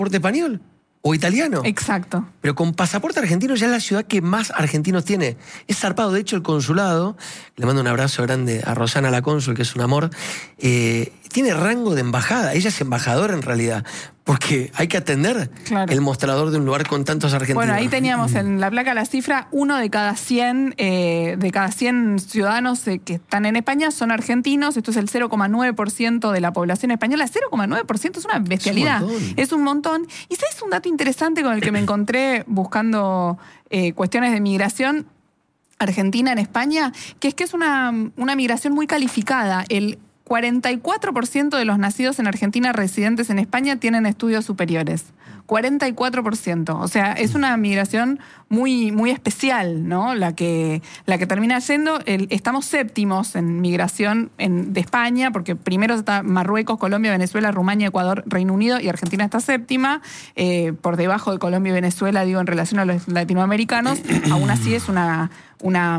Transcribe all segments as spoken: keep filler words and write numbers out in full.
pasaporte español o italiano. Exacto. Pero con pasaporte argentino ya es la ciudad que más argentinos tiene. Es zarpado. De hecho, el consulado, le mando un abrazo grande a Rosana, la cónsul, que es un amor, eh, tiene rango de embajada. Ella es embajadora en realidad, porque hay que atender claro. el mostrador de un lugar con tantos argentinos. Bueno, ahí teníamos en la placa la cifra, uno de cada cien, eh, de cada cien ciudadanos eh, que están en España son argentinos. Esto es el cero coma nueve por ciento de la población española. cero coma nueve por ciento es una bestialidad. Es un montón. Es un montón. ¿Y sabes un dato interesante con el que me encontré buscando eh, cuestiones de migración argentina en España? Que es que es una, una migración muy calificada. El cuarenta y cuatro por ciento de los nacidos en Argentina residentes en España tienen estudios superiores. cuarenta y cuatro por ciento. O sea, es una migración muy, muy especial, ¿no? La que, la que termina yendo. El, estamos séptimos en migración en, de España, porque primero está Marruecos, Colombia, Venezuela, Rumania, Ecuador, Reino Unido, y Argentina está séptima. Eh, por debajo de Colombia y Venezuela, digo, en relación a los latinoamericanos. Aún así es una... una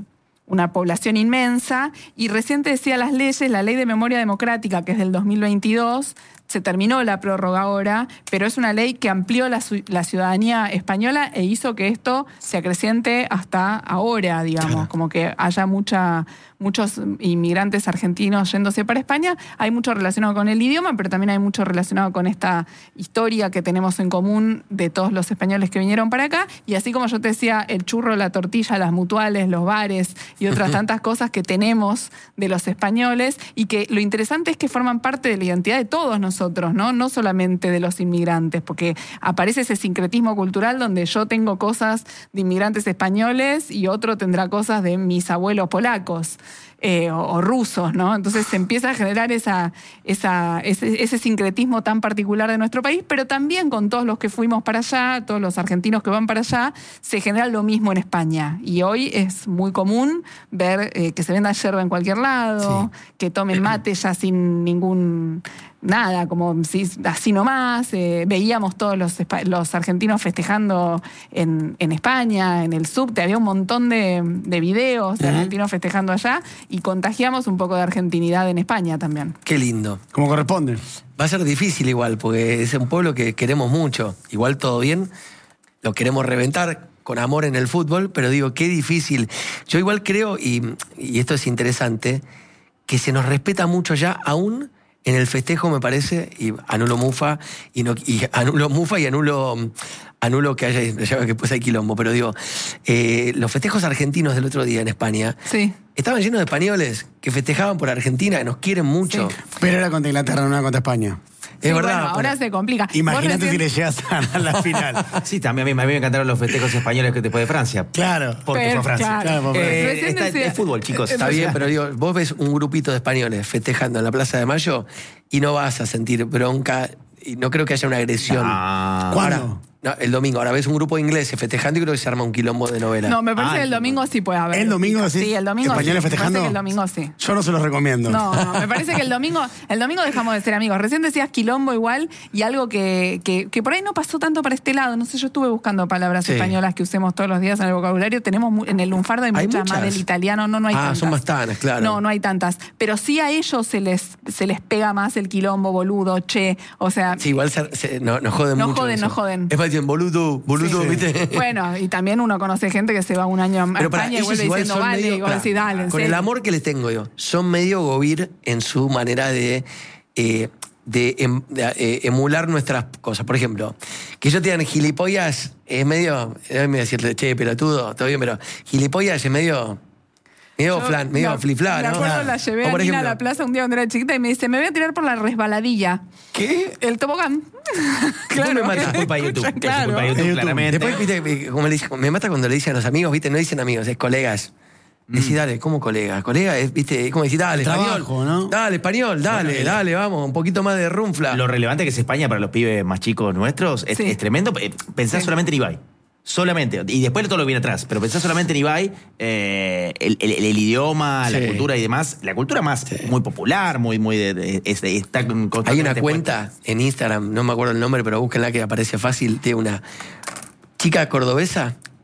una población inmensa, y recién te decía las leyes, la Ley de Memoria Democrática, que es del dos mil veintidós, se terminó la prórroga ahora, pero es una ley que amplió la, la ciudadanía española e hizo que esto se acreciente hasta ahora, digamos, claro. Como que haya mucha, muchos inmigrantes argentinos yéndose para España. Hay mucho relacionado con el idioma, pero también hay mucho relacionado con esta historia que tenemos en común de todos los españoles que vinieron para acá, y así como yo te decía, el churro, la tortilla, las mutuales, los bares y otras tantas cosas que tenemos de los españoles, y que lo interesante es que forman parte de la identidad de todos nosotros. Nosotros, ¿no? No solamente de los inmigrantes, porque aparece ese sincretismo cultural donde yo tengo cosas de inmigrantes españoles y otro tendrá cosas de mis abuelos polacos. Eh, o, o rusos, ¿no? Entonces se empieza a generar esa, esa, ese, ese sincretismo tan particular de nuestro país, pero también con todos los que fuimos para allá, todos los argentinos que van para allá, se genera lo mismo en España. Y hoy es muy común ver eh, que se venda yerba en cualquier lado, sí. Que tomen mate ya sin ningún... nada, como si, así nomás. Eh, veíamos todos los, los argentinos festejando en, en España, en el subte. Había un montón de, de videos de uh-huh. argentinos festejando allá, y contagiamos un poco de argentinidad en España también. Qué lindo. Como corresponde. Va a ser difícil igual, porque es un pueblo que queremos mucho. Igual todo bien, lo queremos reventar con amor en el fútbol, pero digo, qué difícil. Yo igual creo, y, y esto es interesante, que se nos respeta mucho ya, aún en el festejo, me parece, y anulo mufa, y, no, y anulo mufa y anulo, anulo que haya, ya que pues hay quilombo, pero digo, eh, los festejos argentinos del otro día en España, sí. Estaban llenos de españoles que festejaban por Argentina, que nos quieren mucho. Sí. Pero era contra Inglaterra, no era contra España. Es sí, verdad. Bueno, ahora se complica. Imagínate recién... si le llegas a la final. Sí, también a mí, a mí me encantaron los festejos españoles que después de Francia. Claro. Porque Pero, fue Francia. Claro. Claro, por Eh, Francia. está, decía... es fútbol, chicos. Está bien, pero digo, vos ves un grupito de españoles festejando en la Plaza de Mayo y no vas a sentir bronca, y no creo que haya una agresión. Ah. ¿Cuándo? Ahora, no, el domingo. Ahora ves un grupo de ingleses festejando y creo que se arma un quilombo de novela. No, me parece Ah, que el domingo sí puede haber. ¿El domingo sí? Sí, el domingo ¿Españoles sí. festejando? Me parece que el domingo sí. Yo no se los recomiendo. No, no, me parece que el domingo, el domingo dejamos de ser amigos. Recién decías quilombo igual, y algo que, que, que por ahí no pasó tanto para este lado. No sé, yo estuve buscando palabras sí. españolas que usemos todos los días en el vocabulario. Tenemos en el lunfardo hay, ¿Hay muchas, muchas? más del italiano, no, no hay ah, tantas. son más tanas, claro. No, no hay tantas. Pero sí a ellos se les, se les pega más el quilombo, boludo, che. O sea. Sí, igual se, se, no, nos joden no mucho. Joden, eso. no joden. Es más bien, boludo, boludo, Sí. ¿viste? Bueno, y también uno conoce gente que se va un año a Pero para España y ellos vuelve igual diciendo son vale, medio, y vos pará, decís dale. en con el serio. amor que les tengo yo, son medio gobir en su manera de, eh, de, em, de eh, emular nuestras cosas. Por ejemplo, que ellos tengan gilipollas es medio, es medio decirle, che, pelotudo, todo bien, pero gilipollas es medio... Medio, Yo, flan, medio no, fliflá, me ¿no? acuerdo, la llevé O a por Nina ejemplo, a la plaza un día cuando era chiquita y me dice, me voy a tirar por la resbaladilla. ¿qué? El tobogán. Claro, me mata. Es culpa de YouTube. Escucha, claro. Es culpa de YouTube, YouTube. claramente. Después, viste, como le dice, me mata cuando le dicen a los amigos, viste, no dicen amigos, es colegas. Decís, Mm. dale, ¿cómo colega? Colega es, viste, es como decir, dale, Trabajo, español. ¿no? Dale, español, dale, Bueno, dale, vamos, un poquito más de runfla. Lo relevante que es España para los pibes más chicos nuestros es, Sí. es tremendo. Eh, Pensá Sí. solamente en Ibai. Solamente. Y después todo lo que viene atrás. Pero pensá solamente en Ibai, eh, el, el- el idioma, Sí. la cultura y demás. La cultura más muy popular, muy, muy de, de- es- está Hay constantemente una cuenta en Instagram, no me acuerdo el nombre, pero búsquenla que aparece fácil, tiene una chica cordobesa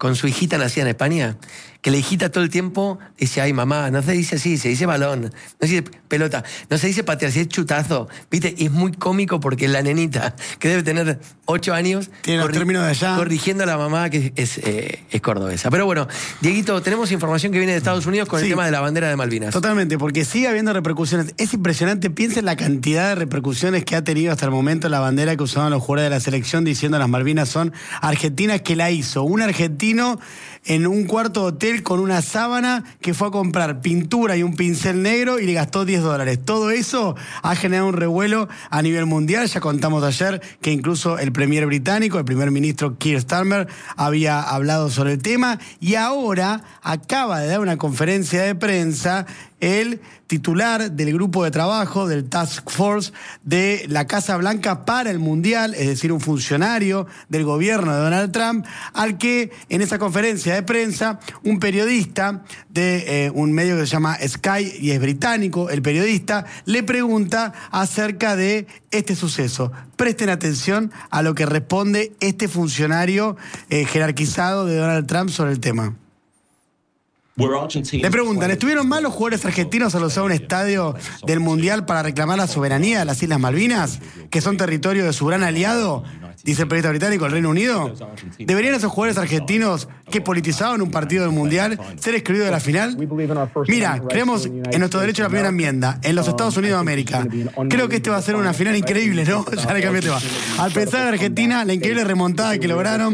con su hijita nacida en España, que la hijita todo el tiempo dice, ay mamá, no se dice así, se dice balón, no se dice pelota, no se dice patear, se dice chutazo, ¿viste? Y es muy cómico porque la nenita, que debe tener ocho años, tiene los términos de allá, corrigiendo a la mamá que es, eh, es cordobesa. Pero bueno, Dieguito, tenemos información que viene de Estados Unidos con sí, el tema de la bandera de Malvinas. Totalmente, porque sigue habiendo repercusiones. Es impresionante, piensa en la cantidad de repercusiones que ha tenido hasta el momento la bandera que usaban los jugadores de la selección diciendo las Malvinas son argentinas, que la hizo un argentino en un cuarto de hotel con una sábana que fue a comprar pintura y un pincel negro y le gastó diez dólares. Todo eso ha generado un revuelo a nivel mundial. Ya contamos ayer que incluso el premier británico, el primer ministro Keir Starmer, había hablado sobre el tema y ahora acaba de dar una conferencia de prensa el titular del grupo de trabajo, del Task Force de la Casa Blanca para el Mundial, es decir, un funcionario del gobierno de Donald Trump, al que en esa conferencia de prensa un periodista de eh, un medio que se llama Sky, y es británico, el periodista, le pregunta acerca de este suceso. Presten atención a lo que responde este funcionario eh, jerarquizado de Donald Trump sobre el tema. Le preguntan, ¿estuvieron mal los jugadores argentinos al usar un estadio del Mundial para reclamar la soberanía de las Islas Malvinas, que son territorio de su gran aliado? Dice el periodista británico, el Reino Unido. ¿Deberían esos jugadores argentinos que politizaban un partido del Mundial ser excluidos de la final? Mira, creemos en nuestro derecho a la primera enmienda, en los Estados Unidos de América. Creo que este va a ser una final increíble, ¿no? Ya le cambié de tema. Al pensar en Argentina, la increíble remontada que lograron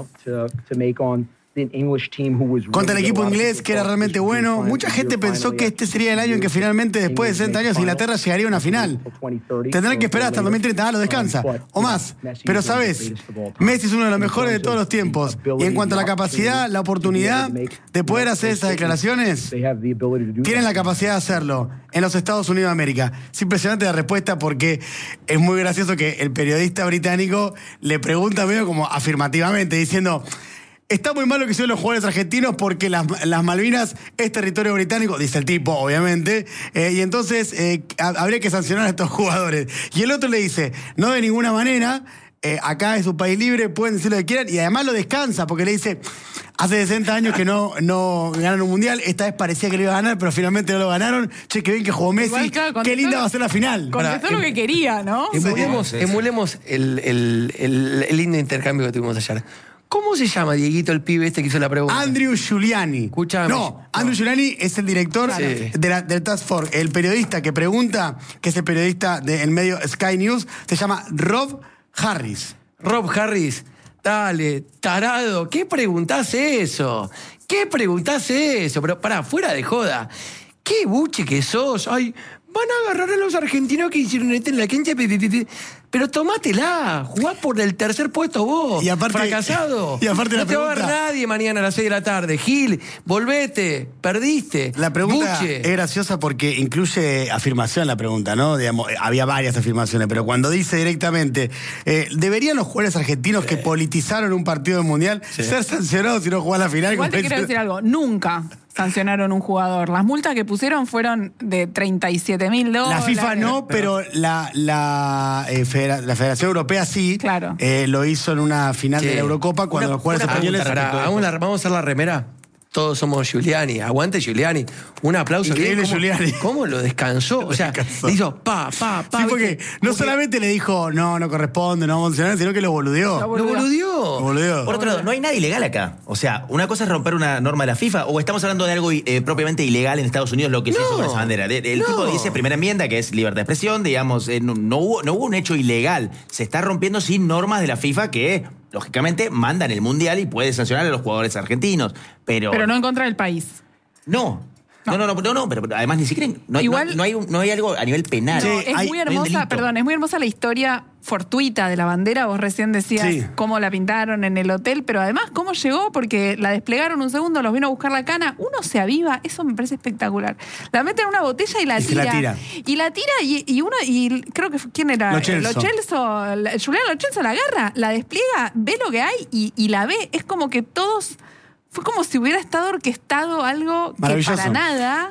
contra el equipo inglés, que era realmente bueno. Mucha gente pensó que este sería el año en que finalmente, después de sesenta años, Inglaterra llegaría a una final. Tendrán que esperar hasta el dos mil treinta, ah, lo descansa, o más. Pero, ¿sabes? Messi es uno de los mejores de todos los tiempos. Y en cuanto a la capacidad, la oportunidad de poder hacer esas declaraciones, tienen la capacidad de hacerlo en los Estados Unidos de América. Es impresionante la respuesta porque es muy gracioso que el periodista británico le pregunta medio como afirmativamente, diciendo... Está muy malo que sean los jugadores argentinos porque las, las Malvinas es territorio británico, dice el tipo, obviamente, eh, y entonces eh, habría que sancionar a estos jugadores. Y el otro le dice, no de ninguna manera, eh, acá es un país libre, pueden decir lo que quieran, y además lo descansa, porque le dice, hace sesenta años que no, no ganan un mundial, esta vez parecía que lo iba a ganar, pero finalmente no lo ganaron. Che, qué bien que jugó Messi, igual, claro, qué linda va a ser la final. Contestó lo que quería, ¿no? Emulemos, sí, emulemos el, el, el, el lindo intercambio que tuvimos ayer. ¿Cómo se llama, Dieguito, el pibe este que hizo la pregunta? Andrew Giuliani. Escuchame. No, Andrew no. Giuliani es el director sí. de la, del Task Force. El periodista que pregunta, que es el periodista del medio Sky News, se llama Rob Harris. Rob Harris, dale, tarado, ¿qué preguntás eso? ¿Qué preguntás eso? Pero pará, fuera de joda. ¿Qué buche que sos? Ay, van a agarrar a los argentinos que hicieron esto en la cancha. Pero tomátela, jugá por el tercer puesto vos, y aparte, fracasado. Y aparte no la te pregunta, va a ver nadie mañana a las seis de la tarde. Gil, volvete, perdiste. La pregunta buche. Es graciosa porque incluye afirmación la pregunta, ¿no? Digamos, había varias afirmaciones, pero cuando dice directamente, eh, ¿deberían los jugadores argentinos que politizaron un partido del Mundial sí. ser sancionados si no juegan la final? Igual te quiero decir algo, nunca sancionaron un jugador. Las multas que pusieron fueron de treinta y siete mil dólares. La FIFA no, pero, pero la, la, eh, federa, la Federación Europea sí. Claro. Eh, lo hizo en una final sí. de la Eurocopa cuando una, los jugadores españoles... Vamos, la, vamos a hacer la remera. Todos somos Giuliani. Aguante Giuliani. Un aplauso. Increíble ¿Cómo, Giuliani. ¿Cómo lo descansó? O sea, descansó. Le hizo pa, pa, pa. Sí, porque no porque... solamente le dijo, no, no corresponde, no vamos a funcionar, sino que lo boludeó. Lo boludeó. Lo boludeó. Por otro lado, no hay nada ilegal acá. O sea, una cosa es romper una norma de la FIFA, o estamos hablando de algo eh, propiamente ilegal en Estados Unidos, lo que no, se hizo con esa bandera. De, el no. tipo dice primera enmienda, que es libertad de expresión, digamos, eh, no, no, hubo, no hubo un hecho ilegal. Se está rompiendo sin normas de la FIFA que... lógicamente mandan el Mundial y puede sancionar a los jugadores argentinos, pero... Pero no en contra del país. No. No, no, no, no, no pero, pero además ni siquiera... No, Igual, no, no, hay, no hay algo a nivel penal. No, sí, es hay, muy hermosa, no perdón, es muy hermosa la historia fortuita de la bandera. Vos recién decías sí. cómo la pintaron en el hotel, pero además cómo llegó, porque la desplegaron un segundo, los vino a buscar la cana, uno se aviva, eso me parece espectacular. La meten en una botella y la y tira. La tira. Y la tira y, y uno, y creo que ¿quién era? Lo Celso. Lo Celso, Julián Lo Celso la agarra, la despliega, ve lo que hay y, y la ve. Es como que todos, fue como si hubiera estado orquestado algo que para nada...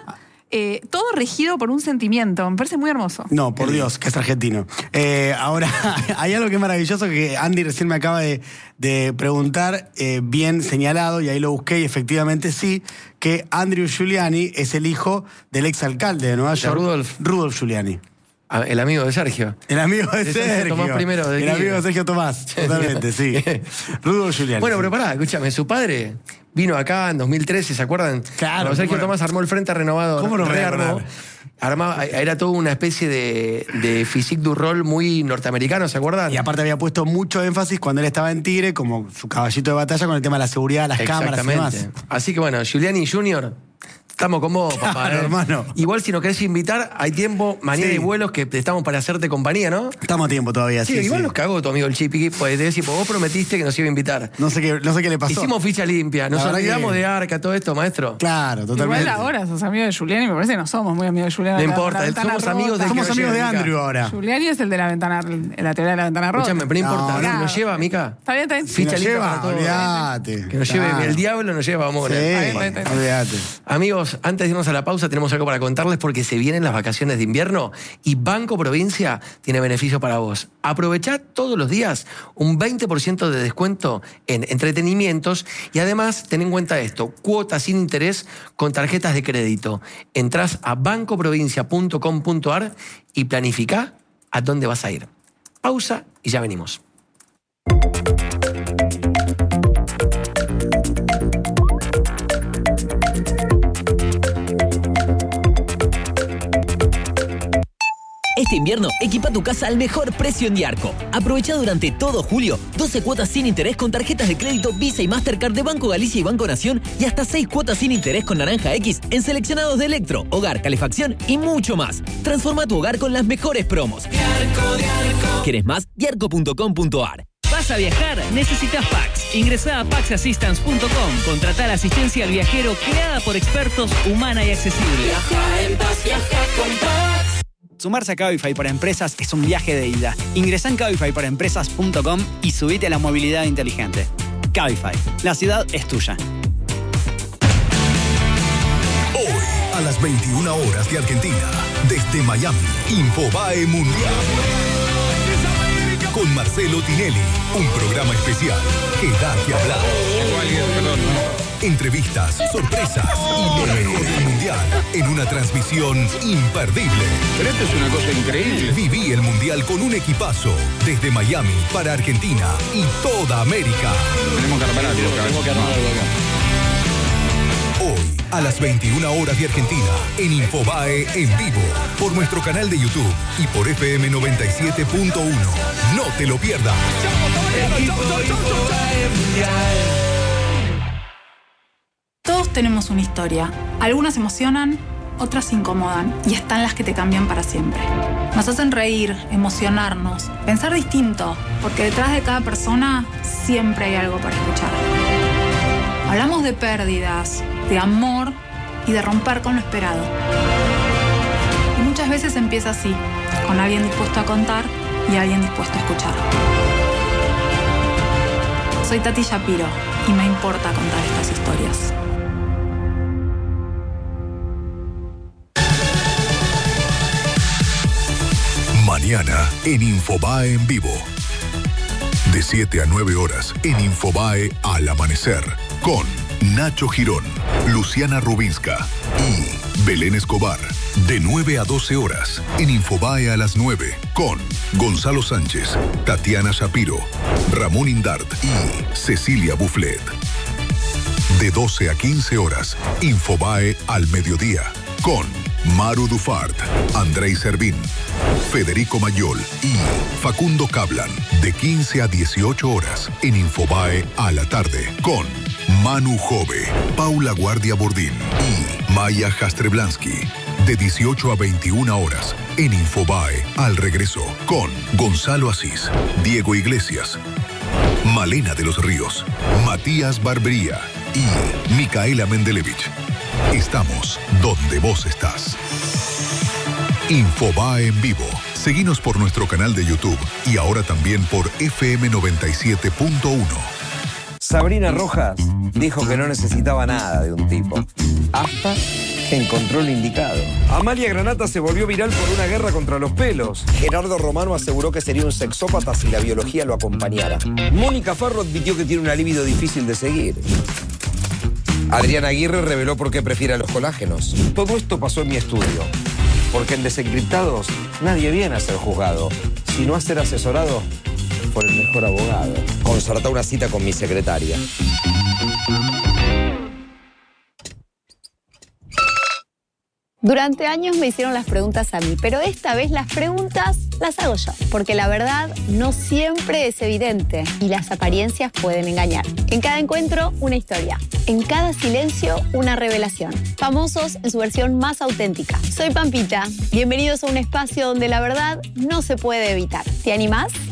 eh, todo regido por un sentimiento. Me parece muy hermoso. No, por Dios, que es argentino. Eh, ahora, hay algo que es maravilloso que Andy recién me acaba de, de preguntar, eh, bien señalado, y ahí lo busqué, y efectivamente sí, que Andrew Giuliani es el hijo del exalcalde de Nueva York, Rudolf. Rudolf Giuliani. El amigo de Sergio. El amigo de, De Sergio. Sergio Tomás primero, de el Guido. amigo de Sergio Tomás, totalmente, sí. Rudolf Giuliani. Bueno, sí. pero pará, escúchame, su padre vino acá en dos mil trece, ¿se acuerdan? Claro, Cuando Sergio ¿cómo no? Tomás armó el Frente Renovador. ¿Cómo no me voy a rearmó, acordar? armaba, era toda una especie de, de physique du rol muy norteamericano, ¿se acuerdan? Y aparte había puesto mucho énfasis cuando él estaba en Tigre, como su caballito de batalla con el tema de la seguridad, las cámaras y demás. Exactamente. Así que bueno, Giuliani junior, estamos con vos, papá. Claro, ¿eh? hermano. Igual si nos querés invitar, hay tiempo, mañana Sí. hay vuelos que estamos para hacerte compañía, ¿no? Estamos a tiempo todavía, Sí, sí. igual sí. nos cagó tu amigo el Chipi, pues te decir, pues vos prometiste que nos iba a invitar. No sé qué, no sé qué le pasó. Hicimos ficha limpia, nos La verdad olvidamos que- de Arca, todo esto, maestro. Claro, totalmente. Igual ahora sos amigo de Giuliani, me parece que no somos muy amigos de Giuliani. No La- importa, la ventana somos rota. amigos de Somos que amigos de llega, Andrew Mica. ahora. Giuliani es el de la ventana, la teoría de la ventana rota. Escúchame, pero no No, importa, no. nos lleva, Mica. Está bien, está bien. Si Ficha nos limpia lleva, para todo. olvídate. Que nos lleve Claro. el diablo, nos lleva amor. Sí, Está bien, está bien. olvídate. Amigos, antes de irnos a la pausa, tenemos algo para contarles porque se vienen las vacaciones de invierno y Banco Provincia tiene beneficio para vos. Aprovechá todos los días un veinte por ciento de descuento en entretenimientos y además ten en cuenta esto, cuotas sin interés con tarjetas de crédito. Entrás a banco provincia punto com punto ar y planificá a dónde vas a ir. Pausa y ya venimos. Este invierno, equipa tu casa al mejor precio en Diarco. Aprovecha durante todo julio doce cuotas sin interés con tarjetas de crédito Visa y Mastercard de Banco Galicia y Banco Nación y hasta seis cuotas sin interés con Naranja X en seleccionados de electro, hogar, calefacción y mucho más. Transforma tu hogar con las mejores promos. Diarco, Diarco. ¿Quieres más? diarco punto com punto ar. ¿Vas a viajar? Necesitas Pax. Ingresá a pax assistance punto com. Contratá la asistencia al viajero creada por expertos, humana y accesible. Viaja en paz, viaja con Pax. Sumarse a Cabify para Empresas es un viaje de ida. Ingresá en cabify para empresas punto com y subite a la movilidad inteligente. Cabify, la ciudad es tuya. Hoy, a las veintiuna horas de Argentina, desde Miami, Infobae Mundial. Con Marcelo Tinelli, un programa especial que da que hablar. Entrevistas, sorpresas y lo mejor del Mundial en una transmisión imperdible. Pero esto es una cosa increíble. Viví el Mundial con un equipazo desde Miami para Argentina y toda América. Tenemos que armar algo. Tenemos que armar algo acá. Hoy, a las veintiuna horas de Argentina, en Infobae en vivo, por nuestro canal de YouTube y por F M noventa y siete punto uno. No te lo pierdas. Todos tenemos una historia. Algunas emocionan, otras incomodan y están las que te cambian para siempre. Nos hacen reír, emocionarnos, pensar distinto, porque detrás de cada persona siempre hay algo para escuchar. Hablamos de pérdidas, de amor y de romper con lo esperado. Y muchas veces empieza así, con alguien dispuesto a contar y alguien dispuesto a escuchar. Soy Tati Shapiro y me importa contar estas historias. Mañana en Infobae en vivo. De siete a nueve horas en Infobae al amanecer. Con Nacho Girón, Luciana Rubinska y Belén Escobar. De nueve a doce horas en Infobae a las nueve. Con Gonzalo Sánchez, Tatiana Shapiro, Ramón Indart y Cecilia Bufflet. De doce a quince horas, Infobae al mediodía. Con Maru Dufart, Andrei Servín, Federico Mayol y Facundo Cablan. De quince a dieciocho horas en Infobae a la tarde. Con Manu Jove, Paula Guardia Bordín y Maya Jastreblansky. De dieciocho a veintiuna horas en Infobae al regreso. Con Gonzalo Asís, Diego Iglesias, Malena de los Ríos, Matías Barbería y Micaela Mendelevich. Estamos donde vos estás. Infobae en vivo. Seguinos por nuestro canal de YouTube y ahora también por F M noventa y siete punto uno. Sabrina Rojas dijo que no necesitaba nada de un tipo, hasta encontró lo indicado. Amalia Granata se volvió viral por una guerra contra los pelos. Gerardo Romano aseguró que sería un sexópata si la biología lo acompañara. Mónica Farro admitió que tiene una libido difícil de seguir. Adrián Aguirre reveló por qué prefiere a los colágenos. Todo esto pasó en mi estudio. Porque en Desencriptados nadie viene a ser juzgado, sino a ser asesorado por el mejor abogado. Concertá una cita con mi secretaria. Durante años me hicieron las preguntas a mí, pero esta vez las preguntas las hago yo, porque la verdad no siempre es evidente y las apariencias pueden engañar. En cada encuentro, una historia. En cada silencio, una revelación. Famosos en su versión más auténtica. Soy Pampita. Bienvenidos a un espacio donde la verdad no se puede evitar. ¿Te animás?